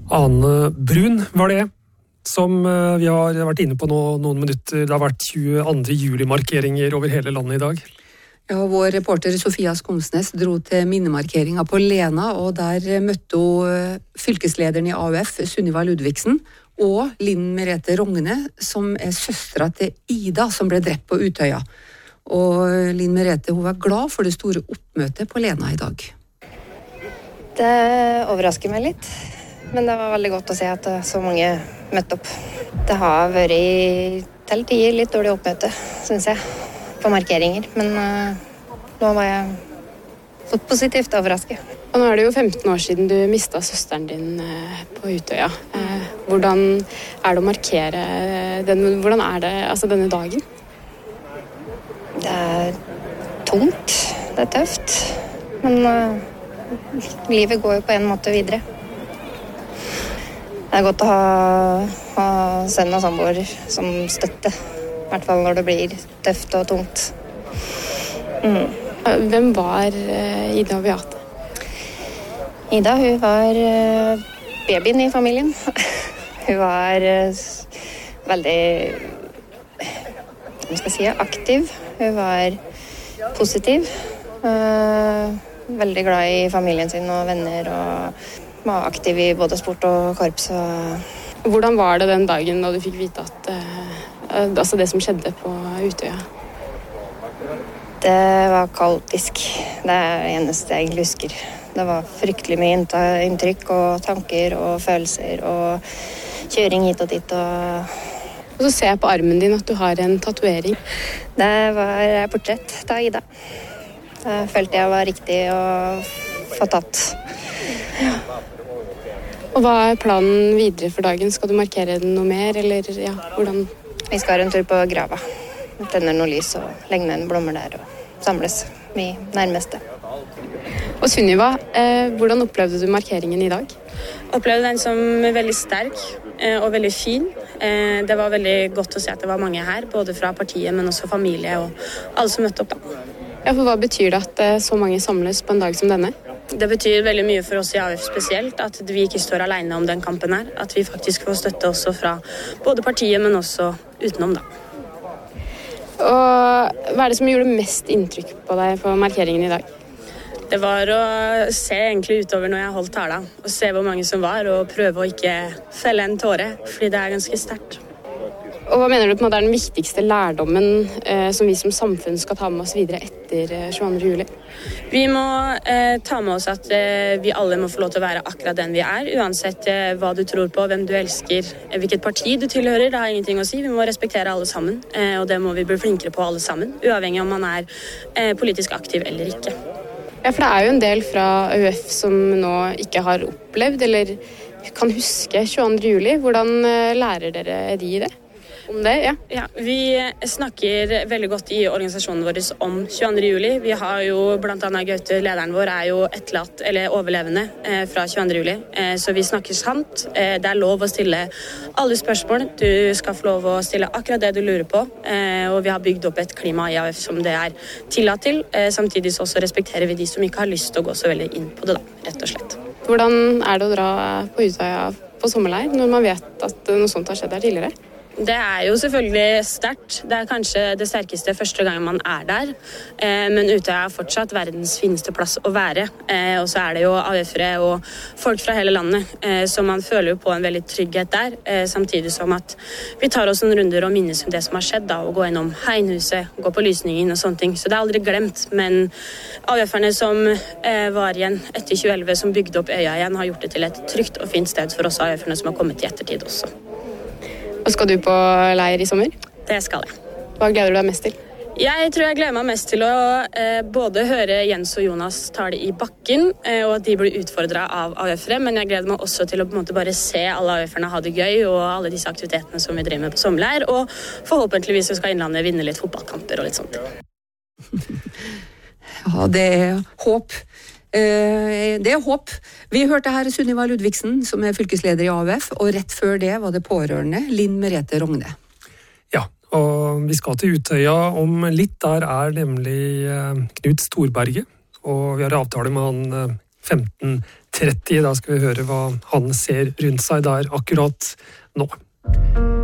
Ane Brun var det, som vi har vært inne på nå noen minutter. Det har vært 22. juli-markeringer over hele landet i dag. Ja, vår reporter Sofia Skomsnes dro til minnemarkeringen på Lena, og der møtte hun fylkeslederen i AUF, Sunniva Ludvigsen, og Linn Merete Rogne, som søstera til Ida, som ble drept på Utøya. Og Linn Merete, hun var glad for det store oppmøtet på Lena i dag. Det overrasker meg litt, men det var veldig godt å se at så mange møtte opp. Det har vært til tider litt dårlig oppmøte, synes jeg, på markeringer, men nå var jeg positivt overrasket. Og nå er det jo 15 år siden du mistet søsteren din på Utøya. Hvordan er det å markere hvordan er det, denne dagen? Det er tungt, det er tøft, men livet går jo på en måte videre. Det er godt å ha sønn og samboer som støtte, i hvert fall når det blir tøft og tungt. Hvem var Ida og Beate? Ida, hun var babyen i familien. Hun var veldig aktiv. Hun var positiv. Veldig glad i familien sin og venner, og var aktiv i både sport og korps. Hvordan var det den dagen da du fikk vite at det som skjedde på Utøya? Det var kaotisk. Det er det eneste jeg egentlig husker. Det var fryktelig mye inntrykk og tanker og følelser og kjøring hit og dit. Og så ser jeg på armen din at du har en tatovering. Det var portrett av Ida. Det følte jeg var riktig å få tatt. Ja. Og hva er planen videre for dagen? Skal du markere den noe mer, eller hvordan? Vi skal ha en tur på grava. Tenner noe lys og legge ned en blommer der og samles vi nærmeste. Og Sunniva, hvordan opplevde du markeringen i dag? Opplevde den som veldig sterk og veldig fin. Det var veldig godt å se at det var mange her, både fra partiet, men også familie og alle som møtte opp da. Ja, for hva betyr det at så mange samles på en dag som denne? Det betyr veldig mye for oss i AUF spesielt, at vi ikke står alene om den kampen her. At vi faktisk får støtte også fra både partiet, men også utenom da. Og hva er det som gjorde mest inntrykk på deg på markeringen i dag? Det var å se egentlig utover når jeg holdt tala, og se hvor mange som var, og prøve å ikke felle en tåre, fordi det er ganske sterkt. Og hva mener du på en måte er den viktigste lærdommen som vi som samfunn skal ta med oss videre etter 22. juli? Vi må ta med oss at vi alle må få lov til å være akkurat den vi er, uansett hva du tror på, hvem du elsker, hvilket parti du tilhører, det har ingenting å si. Vi må respektere alle sammen, og det må vi bli flinkere på alle sammen, uavhengig om man er politisk aktiv eller ikke. Ja, for det er jo en del fra AUF som nå ikke har opplevd, eller kan huske 22. juli. Hvordan lærer dere de det? Om det, ja. Ja, vi snakker veldig godt i organisasjonen vår om 22. juli. Vi har jo blant annet Gaute, lederen vår, er jo etterlatt, eller overlevende fra 22. juli. Så vi snakker sant. Det er lov å stille alle spørsmål. Du skal få lov å stille akkurat det du lurer på. Og vi har bygd opp et klima i AUF som det er tillatt til. Samtidig så også respekterer vi de som ikke har lyst til å gå så veldig inn på det da, rett og slett. Hvordan er det å dra på Utøya på sommerleir når man vet at noe sånt har skjedd her tidligere? Det er jo selvfølgelig sterkt. Det er kanskje det sterkeste første gangen man er der. Men Utøya er fortsatt verdens fineste plass å være. Og så er det jo AUF-ere og folk fra hele landet. Så man føler jo på en veldig trygghet der. Samtidig som at vi tar oss en runder og minnes om det som har skjedd. Da, og gå innom Heinhuset, gå på lysningen og sånne ting. Så det er aldri glemt. Men AUF-erne som var igjen etter 2011, som bygde opp øya igjen, har gjort det til et trygt og fint sted for oss AUF-erne som har kommet i ettertid også. Og skal du på leir i sommer? Det skal jeg. Hva gleder du deg mest til? Jeg tror jeg gleder meg mest til å både høre Jens og Jonas tale i bakken, og at de blir utfordret av AUF-ere, men jeg gleder meg også til å på en måte bare se alle AUF-erne ha det gøy, og alle disse aktivitetene som vi driver med på sommerleir, og forhåpentligvis så skal Innlandet vinne litt fotballkamper og litt sånt. Ja, det er håp. Det er håp. Vi hørte her Sunniva Ludvigsen, som er fylkesleder i AUF, og rett før det var det pårørende Linn Merete Rogne. Ja, og vi skal til Utøya om litt. Der er nemlig Knut Storberget, og vi har avtale med han 15.30. 9:30. Da skal vi høre hva han ser rundt seg der akkurat nå.